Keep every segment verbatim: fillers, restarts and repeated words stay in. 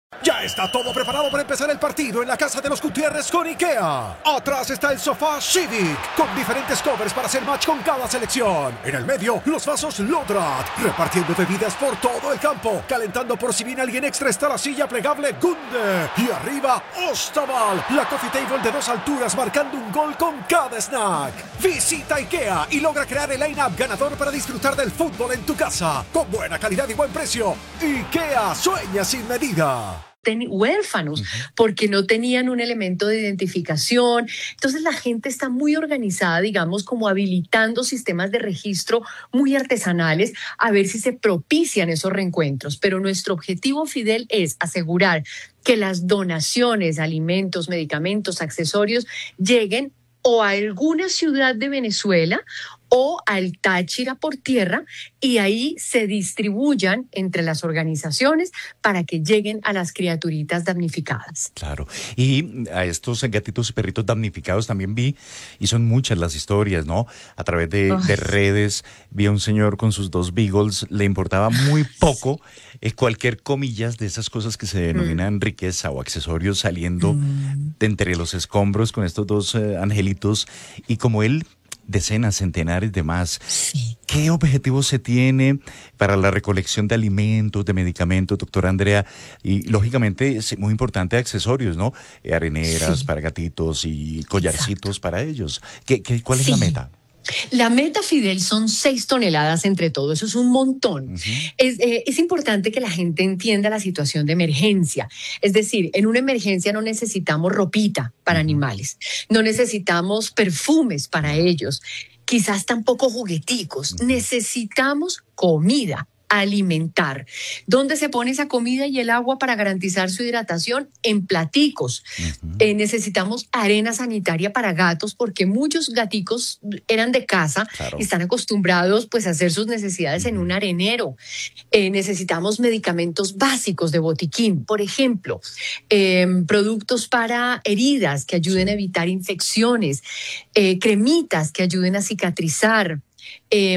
Ya está todo preparado para empezar el partido en la casa de los Gutiérrez con IKEA. Atrás está el sofá Civic, con diferentes covers para hacer match con cada selección. En el medio, los vasos Lodrat, repartiendo bebidas por todo el campo. Calentando por si viene alguien extra está la silla plegable Gunde. Y arriba, Ostaval, la coffee table de dos alturas marcando un gol con cada snack. Visita IKEA y logra crear el line-up ganador para disfrutar del fútbol en tu casa. Con buena calidad y buen precio. IKEA sueña sin medida. Huérfanos, porque no tenían un elemento de identificación. Entonces la gente está muy organizada, digamos, como habilitando sistemas de registro muy artesanales a ver si se propician esos reencuentros. Pero nuestro objetivo, Fidel, es asegurar que las donaciones, alimentos, medicamentos, accesorios lleguen o a alguna ciudad de Venezuela o al Táchira por tierra y ahí se distribuyan entre las organizaciones para que lleguen a las criaturitas damnificadas. Claro, y a estos gatitos y perritos damnificados también vi, y son muchas las historias, ¿no? A través de, de redes vi a un señor con sus dos beagles, le importaba muy poco eh, cualquier comillas de esas cosas que se denominan mm. riqueza o accesorios saliendo mm. de entre los escombros con estos dos eh, angelitos, y como él decenas, centenares de más. Sí. ¿Qué objetivos se tiene para la recolección de alimentos, de medicamentos, doctora Andrea? Y lógicamente es muy importante accesorios, ¿no? Areneras sí. para gatitos y collarcitos Exacto. para ellos. ¿Qué, qué, ¿Cuál sí. es la meta? La meta, Fidel, son seis toneladas entre todo. Eso es un montón. Uh-huh. Es, eh, es importante que la gente entienda la situación de emergencia. Es decir, en una emergencia no necesitamos ropita para uh-huh. animales, no necesitamos perfumes para ellos, quizás tampoco jugueticos. Uh-huh. Necesitamos comida. Alimentar. ¿Dónde se pone esa comida y el agua para garantizar su hidratación? En platicos. Uh-huh. Eh, necesitamos arena sanitaria para gatos porque muchos gaticos eran de casa, claro. están acostumbrados pues a hacer sus necesidades uh-huh. en un arenero. Eh, necesitamos medicamentos básicos de botiquín, por ejemplo, eh, productos para heridas que ayuden sí. a evitar infecciones, eh, cremitas que ayuden a cicatrizar. Eh,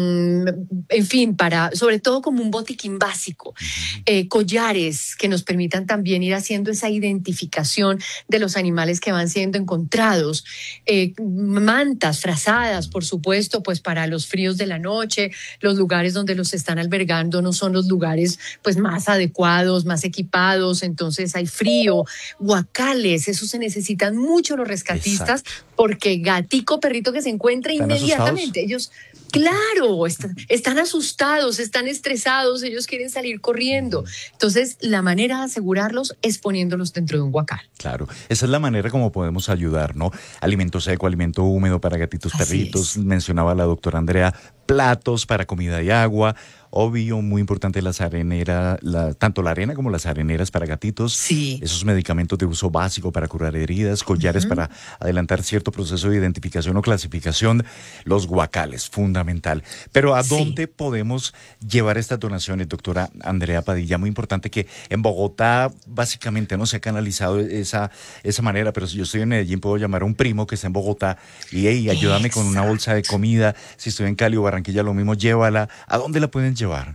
en fin, para, sobre todo como un botiquín básico, uh-huh. eh, collares que nos permitan también ir haciendo esa identificación de los animales que van siendo encontrados, eh, mantas, frazadas, por supuesto, pues para los fríos de la noche, los lugares donde los están albergando no son los lugares pues más adecuados, más equipados, entonces hay frío, guacales, eso se necesitan mucho los rescatistas. Exacto. Porque gatico, perrito que se encuentra ¿Están inmediatamente, asustados? ellos... Claro, están, están asustados, están estresados, ellos quieren salir corriendo. Entonces, la manera de asegurarlos es poniéndolos dentro de un guacal. Claro, esa es la manera como podemos ayudar, ¿no? Alimento seco, alimento húmedo para gatitos, Así perritos, es. mencionaba la doctora Andrea, platos para comida y agua. Obvio, muy importante las areneras, la, tanto la arena como las areneras para gatitos. Sí. Esos medicamentos de uso básico para curar heridas, collares uh-huh. para adelantar cierto proceso de identificación o clasificación, los guacales, fundamental. Pero ¿a sí. dónde podemos llevar estas donaciones, doctora Andrea Padilla? Muy importante que en Bogotá básicamente no se ha canalizado esa, esa manera, pero si yo estoy en Medellín puedo llamar a un primo que está en Bogotá y hey, ayúdame Exacto. con una bolsa de comida. Si estoy en Cali o Barranquilla lo mismo, llévala. ¿A dónde la pueden llevar?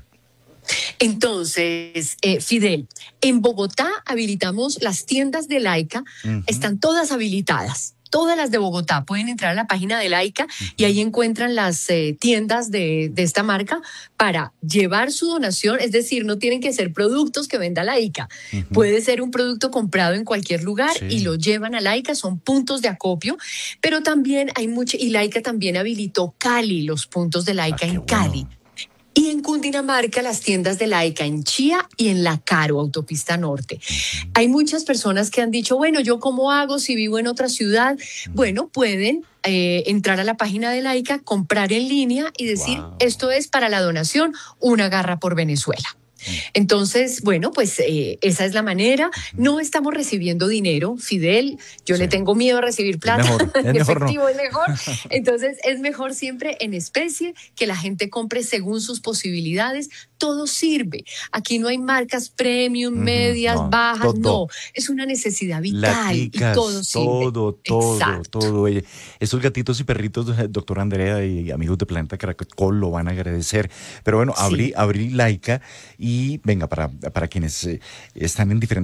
Entonces, eh, Fidel, en Bogotá habilitamos las tiendas de Laica, uh-huh. están todas habilitadas. Todas las de Bogotá pueden entrar a la página de Laica uh-huh. y ahí encuentran las eh, tiendas de, de esta marca para llevar su donación. Es decir, no tienen que ser productos que venda Laica. Uh-huh. Puede ser un producto comprado en cualquier lugar sí. y lo llevan a Laica. Son puntos de acopio, pero también hay mucho, y Laica también habilitó Cali, los puntos de Laica ah, en Cali. Bueno. Y en Cundinamarca, las tiendas de Laica en Chía y en La Caro, autopista norte. Uh-huh. Hay muchas personas que han dicho, bueno, ¿yo cómo hago si vivo en otra ciudad? Uh-huh. Bueno, pueden eh, entrar a la página de Laica, comprar en línea y decir, wow. esto es para la donación, una garra por Venezuela. Entonces, bueno, pues eh, esa es la manera. No estamos recibiendo dinero, Fidel. Yo sí. le tengo miedo a recibir plata. Es mejor, es mejor efectivo no. es mejor. Entonces, es mejor siempre en especie que la gente compre según sus posibilidades. Todo sirve. Aquí no hay marcas premium, medias, no, bajas. Todo. No, es una necesidad vital. Laticas, y todo sirve. Todo, todo, Exacto. todo. Estos gatitos y perritos, doctora Andrea y amigos de Planeta Caracol, lo van a agradecer. Pero bueno, sí. abrí, abrí Laica y venga, para, para quienes eh, están en diferentes